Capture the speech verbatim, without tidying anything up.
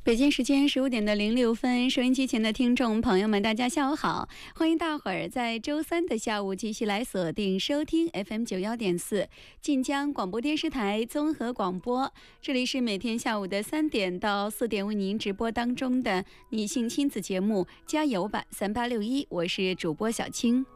北京时间十五点的零六分，收音机前的听众朋友们，大家下午好！欢迎大伙儿在周三的下午继续来锁定收听 F M 九幺点四晋江广播电视台综合广播。这里是每天下午的三点到四点为您直播当中的女性亲子节目《加油吧三八六一》，我是主播小青。